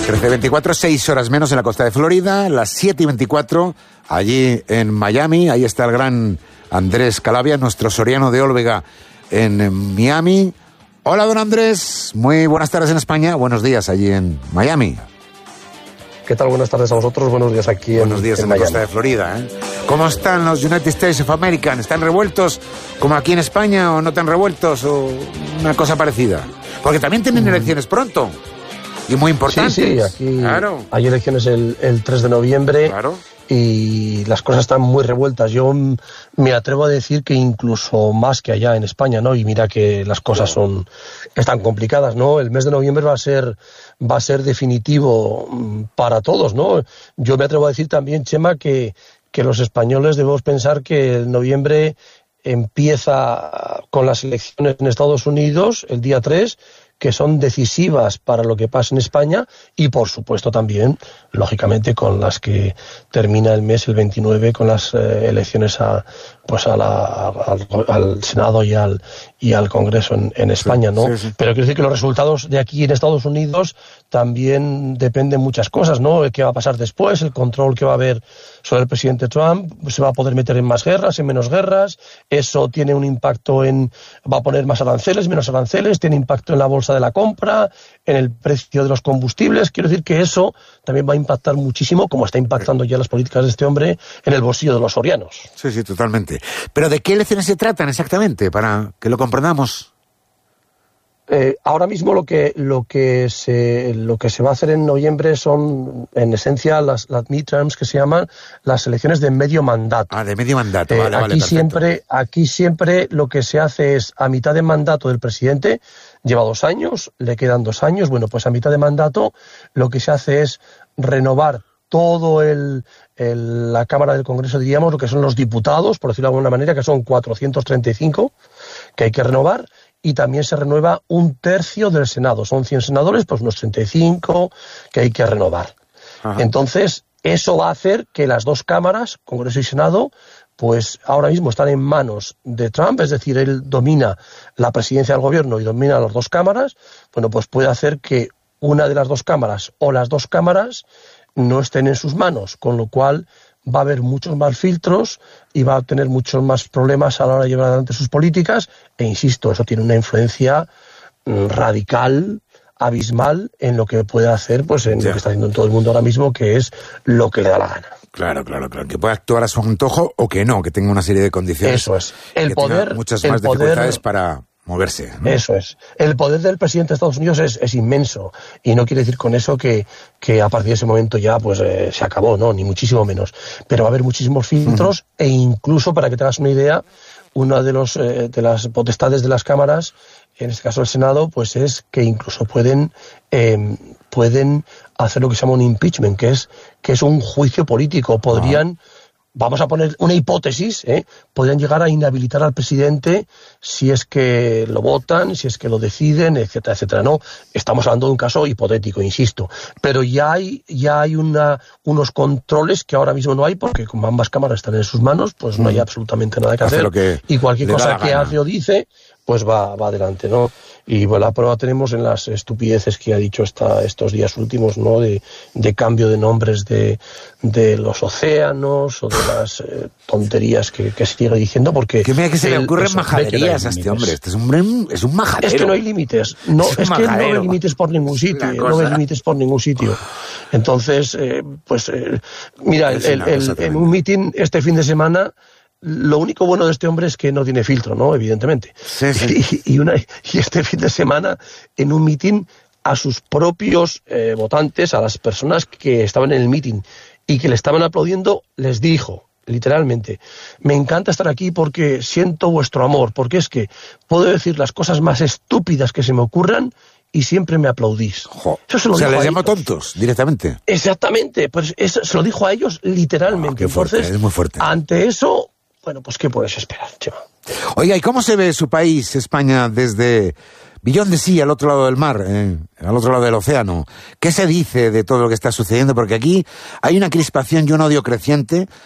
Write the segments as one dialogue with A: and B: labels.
A: 13:24, 6 horas menos en la costa de Florida, las 7:24 allí en Miami. Ahí está el gran Andrés Calavia, nuestro soriano de Olvega en Miami. Hola, don Andrés. Muy buenas tardes en España. Buenos días allí en Miami.
B: ¿Qué tal? Buenas tardes a vosotros. Buenos días aquí
A: Buenos días en la costa de Florida, ¿eh? ¿Cómo están los United States of America? ¿Están revueltos como aquí en España o no tan revueltos o una cosa parecida? Porque también tienen elecciones pronto. Y muy importante.
B: Sí, aquí hay elecciones el 3 de noviembre.
A: Claro.
B: Y las cosas están muy revueltas. Yo me atrevo a decir que incluso más que allá en España, ¿no? Y mira que las cosas están complicadas, ¿no? El mes de noviembre va a ser definitivo para todos, ¿no? Yo me atrevo a decir también, Chema, que los españoles debemos pensar que el noviembre empieza con las elecciones en Estados Unidos el día 3, que son decisivas para lo que pasa en España y, por supuesto, también, lógicamente, con las que termina el mes, el 29, con las elecciones al Senado y al Congreso en España, ¿no?
A: Sí.
B: Pero quiero decir que los resultados de aquí en Estados Unidos también dependen muchas cosas, ¿no? ¿Qué va a pasar después? El control que va a haber sobre el presidente Trump, se va a poder meter en más guerras, en menos guerras, eso tiene un impacto va a poner más aranceles, menos aranceles, tiene impacto en la bolsa de la compra, en el precio de los combustibles. Quiero decir que eso también va a impactar muchísimo, como está impactando ya las políticas de este hombre, en el bolsillo de los sorianos.
A: Sí, totalmente. ¿Pero de qué elecciones se tratan exactamente, para que lo comprendamos?
B: Ahora mismo lo que se va a hacer en noviembre son, en esencia, las midterms, que se llaman las elecciones de medio mandato.
A: De medio mandato. Vale,
B: aquí siempre lo que se hace es, a mitad de mandato del presidente, lleva 2 años, le quedan 2 años, bueno, pues a mitad de mandato lo que se hace es renovar todo la Cámara del Congreso, diríamos, lo que son los diputados, por decirlo de alguna manera, que son 435, que hay que renovar. Y también se renueva 1/3 del Senado. Son 100 senadores, pues unos 35 que hay que renovar. Ajá. Entonces, eso va a hacer que las 2 cámaras, Congreso y Senado, pues ahora mismo están en manos de Trump, es decir, él domina la presidencia del gobierno y domina las 2 cámaras. Bueno, pues puede hacer que una de las 2 cámaras o las 2 cámaras no estén en sus manos, con lo cual va a haber muchos más filtros y va a tener muchos más problemas a la hora de llevar adelante sus políticas, e insisto, eso tiene una influencia radical, abismal, en lo que puede hacer, pues en lo que está haciendo en todo el mundo ahora mismo, que es lo que le da la gana.
A: Claro, que pueda actuar a su antojo o que no, que tenga una serie de condiciones.
B: Eso es.
A: Muchas más dificultades para moverse, ¿no?
B: Eso es. El poder del presidente de Estados Unidos es inmenso, y no quiere decir con eso que a partir de ese momento ya pues se acabó, no, ni muchísimo menos. Pero va a haber muchísimos filtros e incluso, para que te hagas una idea, una de las potestades de las cámaras, en este caso el Senado, pues es que incluso pueden hacer lo que se llama un impeachment, que es un juicio político. Podrían... Vamos a poner una hipótesis, podrían llegar a inhabilitar al presidente si es que lo votan, si es que lo deciden, etcétera, etcétera. No, estamos hablando de un caso hipotético, insisto. Pero ya hay unos controles que ahora mismo no hay, porque como ambas cámaras están en sus manos, pues no hay absolutamente nada que hacer. Y cualquier cosa que hace o dice, pues va adelante, ¿no? Y bueno, la prueba tenemos en las estupideces que ha dicho estos días últimos, ¿no? De cambio de nombres de los océanos o de las tonterías que sigue diciendo, porque...
A: Que mira que se le ocurren majaderías a este hombre. Este es un majadero.
B: Es que no hay límites. No hay límites por ningún sitio. No hay límites por ningún sitio. Entonces, mira, en un meeting este fin de semana... Lo único bueno de este hombre es que no tiene filtro, ¿no? Evidentemente.
A: Sí.
B: Y este fin de semana, en un mitin, a sus propios votantes, a las personas que estaban en el mitin y que le estaban aplaudiendo, les dijo, literalmente, me encanta estar aquí porque siento vuestro amor, porque es que puedo decir las cosas más estúpidas que se me ocurran y siempre me aplaudís. Eso se lo dijo
A: les
B: a
A: llamó
B: ellos.
A: Tontos, directamente.
B: Exactamente, pues eso se lo dijo a ellos literalmente.
A: Qué fuerte,
B: entonces,
A: es muy fuerte.
B: Ante eso... Bueno, pues ¿qué puedes esperar, Chema?
A: Oiga, ¿y cómo se ve su país, España, desde Beyond the Sea, al otro lado del mar, al otro lado del océano? ¿Qué se dice de todo lo que está sucediendo? Porque aquí hay una crispación y un odio creciente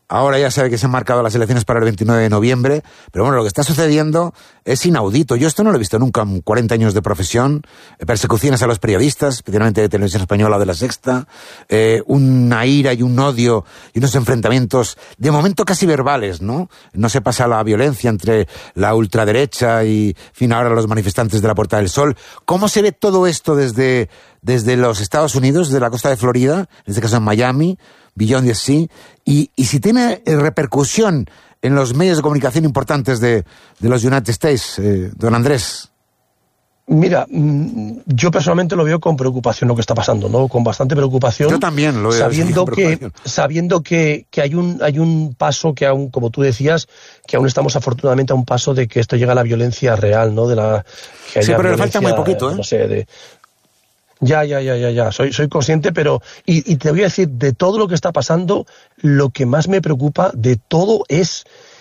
A: Ahora ya sabe que se han marcado las elecciones para el 29 de noviembre, pero bueno, lo que está sucediendo es inaudito. Yo esto no lo he visto nunca en 40 años de profesión, persecuciones a los periodistas, especialmente de Televisión Española o de La Sexta, una ira y un odio y unos enfrentamientos, de momento casi verbales, ¿no? No se pasa a la violencia entre la ultraderecha y, en fin, ahora los manifestantes de la Puerta del Sol. ¿Cómo se ve todo esto desde los Estados Unidos, desde la costa de Florida, en este caso en Miami, Beyond the Sea, y si tiene repercusión en los medios de comunicación importantes de los United States, don Andrés?
B: Mira, yo personalmente lo veo con preocupación lo que está pasando, ¿no? Con bastante preocupación.
A: Yo también lo veo.
B: Sabiendo que hay un paso que aún, como tú decías, que aún estamos afortunadamente a un paso de que esto llegue a la violencia real, ¿no? Que haya
A: sí, pero le falta muy poquito, ¿eh?
B: No sé, Ya. Soy consciente, pero... Y te voy a decir, de todo lo que está pasando, lo que más me preocupa de todo es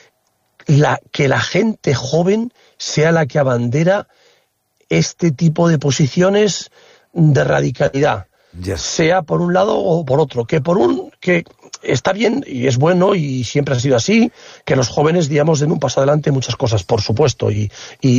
B: que la gente joven sea la que abandera este tipo de posiciones de radicalidad.
A: Yes.
B: Sea por un lado o por otro. Que está bien y es bueno y siempre ha sido así, que los jóvenes, digamos, den un paso adelante en muchas cosas, por supuesto.
A: Como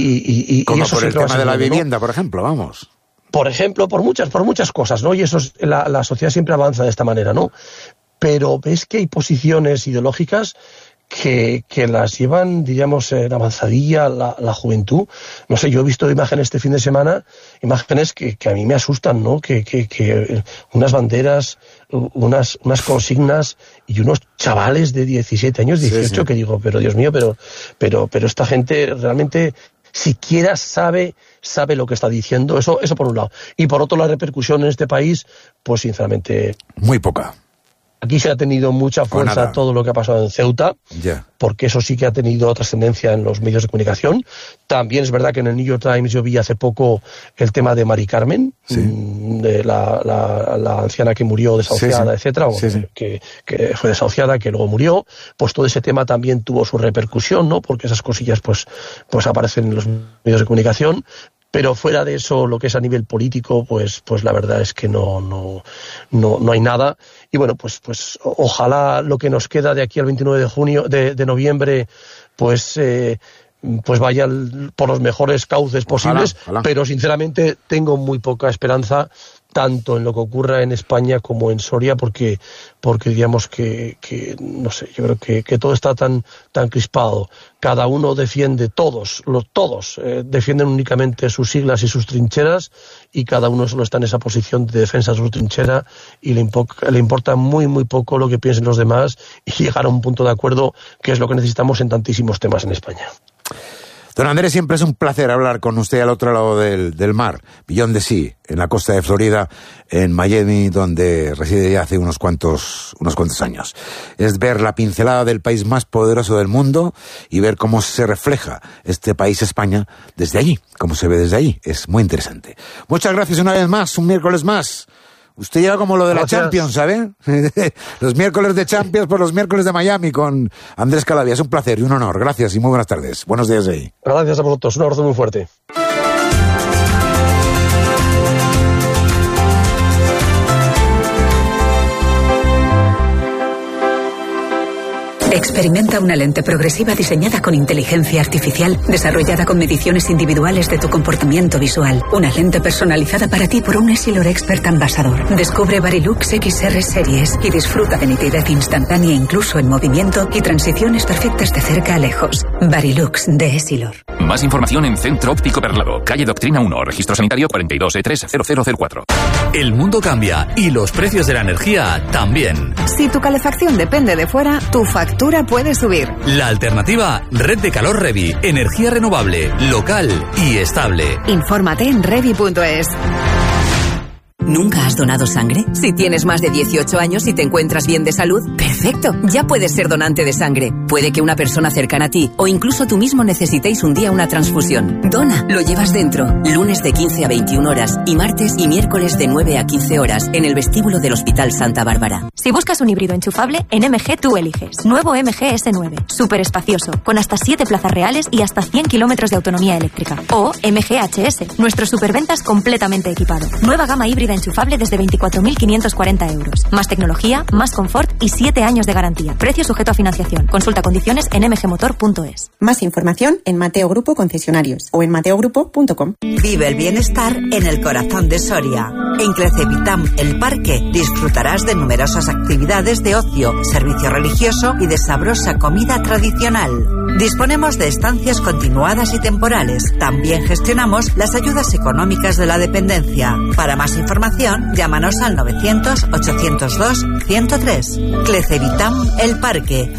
B: y eso
A: por el tema de la vivienda, ¿no? Por ejemplo, vamos.
B: Por ejemplo, por muchas cosas, ¿no? Y eso la sociedad siempre avanza de esta manera, ¿no? Pero ves que hay posiciones ideológicas que las llevan, digamos, en avanzadilla la juventud. No sé, yo he visto imágenes este fin de semana, imágenes que a mí me asustan, ¿no? Que unas banderas, unas consignas y unos chavales de 17 años, 18, sí. Que digo, pero Dios mío, pero esta gente realmente siquiera sabe lo que está diciendo. Eso por un lado. Y por otro, la repercusión en este país, pues sinceramente...
A: muy poca.
B: Aquí se ha tenido mucha fuerza todo lo que ha pasado en Ceuta, porque eso sí que ha tenido trascendencia en los medios de comunicación. También es verdad que en el New York Times yo vi hace poco el tema de Mari Carmen, de la anciana que murió desahuciada, etcétera, que fue desahuciada, que luego murió. Pues todo ese tema también tuvo su repercusión, ¿no? Porque esas cosillas pues aparecen en los medios de comunicación. Pero fuera de eso, lo que es a nivel político, pues la verdad es que no hay nada. Y bueno, pues ojalá lo que nos queda de aquí al 29 de noviembre, pues vaya por los mejores cauces posibles. Ojalá. Pero sinceramente tengo muy poca esperanza, tanto en lo que ocurra en España como en Soria, porque digamos que no sé, yo creo que todo está tan crispado. Cada uno defiende, todos defienden únicamente sus siglas y sus trincheras, y cada uno solo está en esa posición de defensa de su trinchera, y le importa muy, muy poco lo que piensen los demás, y llegar a un punto de acuerdo, que es lo que necesitamos en tantísimos temas en España.
A: Don Andrés, siempre es un placer hablar con usted al otro lado del mar, Beyond the Sea, en la costa de Florida, en Miami, donde reside ya hace unos cuantos años. Es ver la pincelada del país más poderoso del mundo y ver cómo se refleja este país España desde allí, cómo se ve desde allí. Es muy interesante. Muchas gracias una vez más, un miércoles más. Usted llega como lo de la Champions, ¿sabe? Los miércoles de Champions por los miércoles de Miami con Andrés Calavia. Es un placer y un honor. Gracias y muy buenas tardes. Buenos días ahí.
B: Gracias a vosotros. Un abrazo muy fuerte.
C: Experimenta una lente progresiva diseñada con inteligencia artificial, desarrollada con mediciones individuales de tu comportamiento visual. Una lente personalizada para ti por un Essilor Expert Ambassador. Descubre Varilux XR Series y disfruta de nitidez instantánea incluso en movimiento y transiciones perfectas de cerca a lejos. Varilux de Essilor.
D: Más información en Centro Óptico Perlado, calle Doctrina 1, registro sanitario 42E30004.
E: El mundo cambia y los precios de la energía también.
F: Si tu calefacción depende de fuera, tu factura puede subir.
E: La alternativa, Red de Calor Revi, energía renovable, local y estable.
F: Infórmate en revi.es.
C: ¿Nunca has donado sangre? Si tienes más de 18 años y te encuentras bien de salud, ¡perfecto! Ya puedes ser donante de sangre. Puede que una persona cercana a ti o incluso tú mismo necesitéis un día una transfusión. Dona, lo llevas dentro. Lunes de 15 a 21 horas y martes y miércoles de 9 a 15 horas en el vestíbulo del Hospital Santa Bárbara.
G: Si buscas un híbrido enchufable, en MG tú eliges. Nuevo MG S9, súper espacioso, con hasta 7 plazas reales y hasta 100 kilómetros de autonomía eléctrica. O MG HS, nuestro superventas completamente equipado. Nueva gama híbrida enchufable desde 24.540 euros. Más tecnología, más confort y 7 años de garantía. Precio sujeto a financiación. Consulta condiciones en mgmotor.es.
H: Más información en Mateo Grupo Concesionarios o en mateogrupo.com.
I: Vive el bienestar en el corazón de Soria. En Clecevitam El Parque disfrutarás de numerosas actividades de ocio, servicio religioso y de sabrosa comida tradicional. Disponemos de estancias continuadas y temporales. También gestionamos las ayudas económicas de la dependencia. Para más información, llámanos al 900-802-103. Clecevitam El Parque.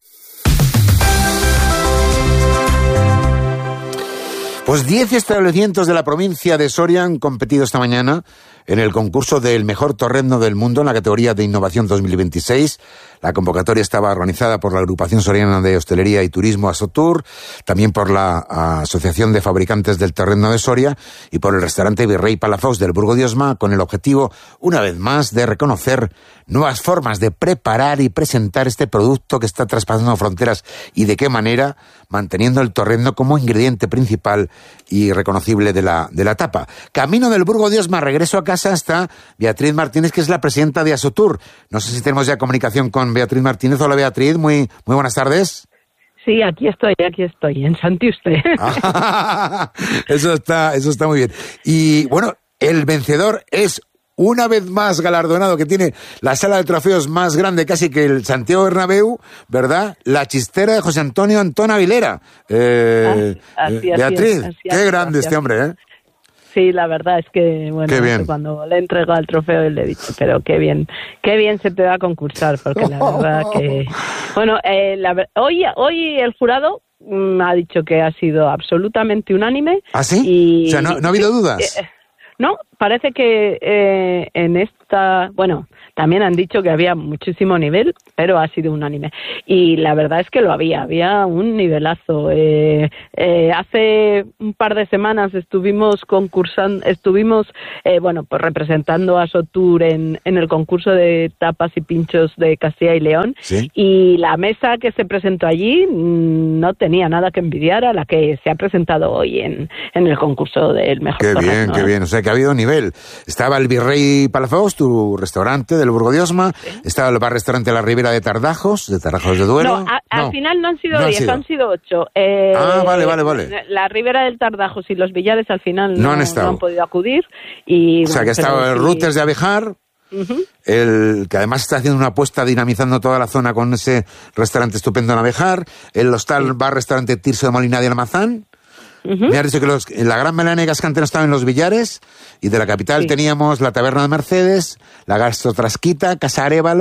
A: Pues 10 establecimientos de la provincia de Soria han competido esta mañana en el concurso del mejor torrendo del mundo en la categoría de Innovación 2026. La convocatoria estaba organizada por la Agrupación Soriana de Hostelería y Turismo Asotur, también por la Asociación de Fabricantes del Torrendo de Soria y por el restaurante Virrey Palafox del Burgo de Osma, con el objetivo, una vez más, de reconocer nuevas formas de preparar y presentar este producto que está traspasando fronteras y de qué manera, manteniendo el torrendo como ingrediente principal y reconocible de la tapa. Camino del Burgo de Osma, regreso a casa, está Beatriz Martínez, que es la presidenta de Asotur. No sé si tenemos ya comunicación con Beatriz Martínez. Hola, Beatriz, muy buenas tardes.
J: Sí, aquí estoy, en Santiuste.
A: Eso está muy bien. Y bueno, el vencedor es una vez más galardonado, que tiene la sala de trofeos más grande casi que el Santiago Bernabéu, ¿verdad? La chistera de José Antonio Antón Avilera. Beatriz, qué grande este hombre, ¿eh?
J: Sí, la verdad es que, bueno, cuando le he entregado el trofeo le he dicho, pero qué bien se te va a concursar, porque la verdad que... Bueno, hoy el jurado ha dicho que ha sido absolutamente unánime.
A: ¿Ah, sí? O sea, ¿no ha habido dudas?
J: No, parece que en esta... Bueno, también han dicho que había muchísimo nivel, pero ha sido unánime. Y la verdad es que había un nivelazo. Hace un par de semanas estuvimos pues representando a Asotur en el concurso de tapas y pinchos de Castilla y León. ¿Sí? Y la mesa que se presentó allí no tenía nada que envidiar a la que se ha presentado hoy en el concurso del mejor torrendo.
A: Qué bien. O sea, que ha habido nivel. Estaba el Virrey Palafox, tu restaurante del Burgo de Osma. ¿Sí? Estaba el bar-restaurante La Ribera de Tardajos de Duero.
J: No, al final no han sido 10, han sido 8.
A: Vale.
J: La Ribera del Tardajos y los Villares al final no han podido acudir. Y,
A: o sea, que estaba el Rutes de Abejar, el que además está haciendo una apuesta dinamizando toda la zona con ese restaurante estupendo en Abejar, el hostal bar-restaurante Tirso de Molina de Almazán. Me has dicho que la Gran Melana y Gascante estaban en los Villares, y de la capital teníamos la Taberna de Mercedes, la Gastro Trasquita, Casa Arévalo,